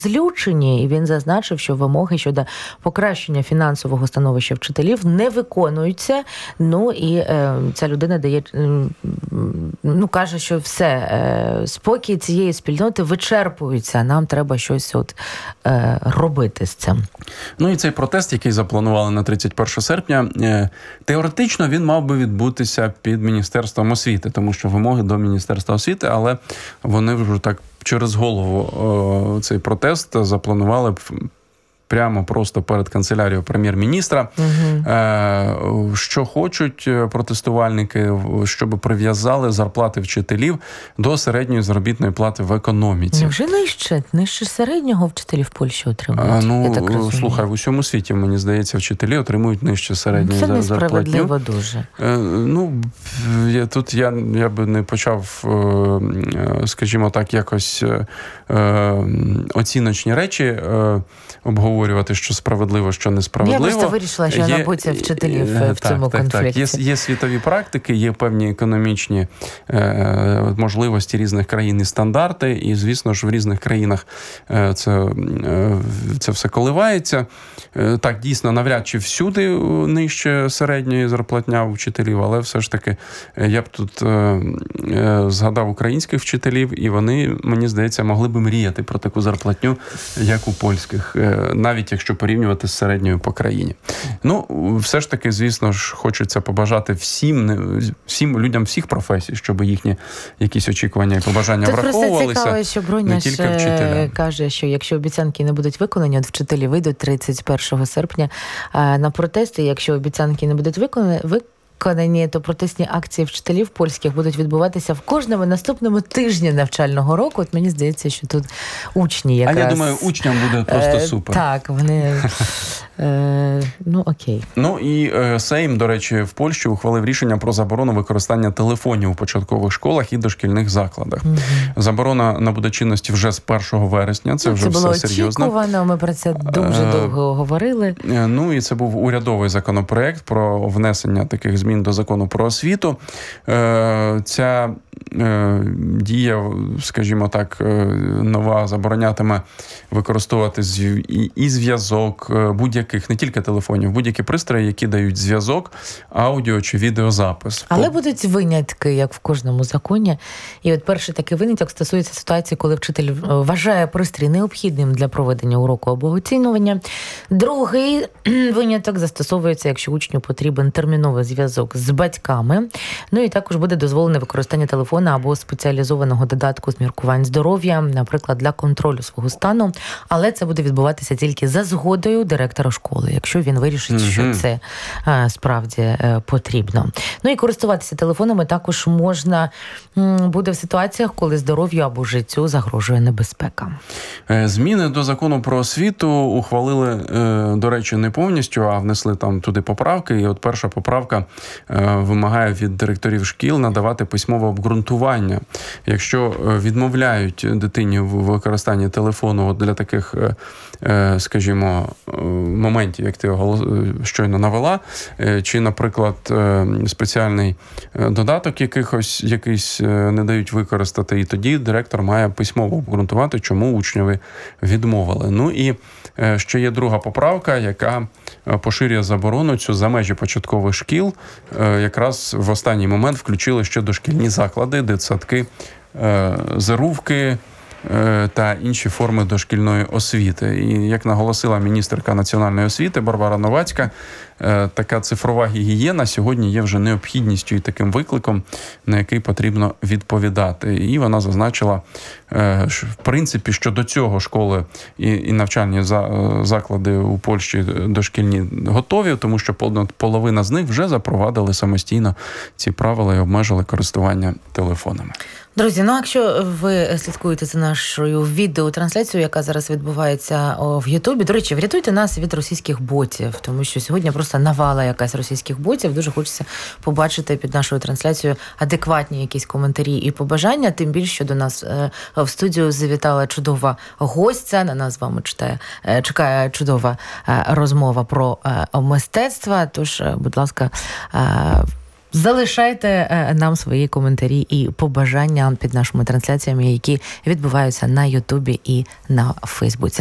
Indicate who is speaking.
Speaker 1: злючені, і він зазначив, що вимоги щодо покращення фінансового становища вчителів не виконуються. Ну і ця людина дає, каже, що все, спокій цієї спільноти вичерпується, нам треба щось робити з цим.
Speaker 2: Ну і цей протест, який запланували на 31 серпня, теоретично він мав би відбутися під Міністерством освіти, тому що вимоги до Міністерства освіти, але вони вже так через голову цей протест запланували прямо просто перед канцелярією прем'єр-міністра. Що хочуть протестувальники, щоб прив'язали зарплати вчителів до середньої заробітної плати в економіці.
Speaker 1: Вже нижче середнього вчителі в Польщі отримують.
Speaker 2: Слухай, в усьому світі, мені здається, вчителі отримують нижче середньої зарплатню.
Speaker 1: Це несправедливо дуже.
Speaker 2: Тут я би не почав, скажімо так, якось оціночні речі обговорювати, що справедливо, що несправедливо.
Speaker 1: Я просто вирішила, що вона буде вчителів в цьому конфлікті.
Speaker 2: Так. Є світові практики, є певні економічні можливості різних країн і стандарти, і, звісно ж, в різних країнах це все коливається. Так, дійсно, навряд чи всюди нижче середньої зарплатня у вчителів, але все ж таки я б тут згадав українських вчителів, і вони, мені здається, могли би мріяти про таку зарплатню, як у польських, навіть якщо порівнювати з середньою по країні. Все ж таки, звісно ж, хочеться побажати всім людям всіх професій, щоб їхні якісь очікування і побажання враховувалися.
Speaker 1: Це цікаво, що Броня каже, що якщо обіцянки не будуть виконані, от вчителі вийдуть 31 серпня на протести, якщо обіцянки не будуть виконані, то протестні акції вчителів польських будуть відбуватися в кожному наступному тижні навчального року. От мені здається, що тут учні якраз...
Speaker 2: А я думаю, учням буде просто супер.
Speaker 1: Так, вони... окей.
Speaker 2: І Сейм, до речі, в Польщі ухвалив рішення про заборону використання телефонів у початкових школах і дошкільних закладах. Заборона набуде чинності вже з 1 вересня. Це вже все серйозно.
Speaker 1: Це було очікувано, ми про це дуже довго говорили.
Speaker 2: І це був урядовий законопроект про внесення таких змін до закону про освіту. Ця дія, скажімо так, нова заборонятиме використовувати і зв'язок будь-яких, не тільки телефонів, будь-які пристрої, які дають зв'язок, аудіо чи відеозапис.
Speaker 1: Але будуть винятки, як в кожному законі. І от перший такий виняток стосується ситуації, коли вчитель вважає пристрій необхідним для проведення уроку або оцінювання. Другий виняток застосовується, якщо учню потрібен терміновий зв'язок з батьками. І також буде дозволене використання телефона або спеціалізованого додатку з міркувань здоров'я, наприклад, для контролю свого стану. Але це буде відбуватися тільки за згодою директора школи, якщо він вирішить, що це справді потрібно. І користуватися телефонами також можна буде в ситуаціях, коли здоров'ю або життю загрожує небезпека.
Speaker 2: Зміни до закону про освіту ухвалили, до речі, не повністю, а внесли там туди поправки. І от перша поправка вимагає від директорів шкіл надавати письмове обґрунтування. Якщо відмовляють дитині в використанні телефону для таких, скажімо, моментів, як ти щойно навела, чи, наприклад, спеціальний додаток якийсь не дають використати, і тоді директор має письмово обґрунтувати, чому учневі відмовили. І ще є друга поправка, яка поширює заборону цю за межі початкових шкіл. Якраз в останній момент включили ще дошкільні заклади, дитсадки, зарувки та інші форми дошкільної освіти. І, як наголосила міністерка національної освіти Барбара Новацька, така цифрова гігієна сьогодні є вже необхідністю і таким викликом, на який потрібно відповідати. І вона зазначила, в принципі, що до цього школи і навчальні заклади у Польщі дошкільні готові, тому що половина з них вже запровадили самостійно ці правила і обмежили користування телефонами.
Speaker 1: Друзі, якщо ви слідкуєте за нашою відеотрансляцією, яка зараз відбувається в Ютубі, до речі, врятуйте нас від російських ботів, тому що сьогодні просто навала якась російських ботів. Дуже хочеться побачити під нашою трансляцією адекватні якісь коментарі і побажання, тим більше, що до нас в студію завітала чудова гостя, на нас з вами чекає чудова розмова про мистецтво, тож, будь ласка, Залишайте нам свої коментарі і побажання під нашими трансляціями, які відбуваються на Ютубі і на Фейсбуці.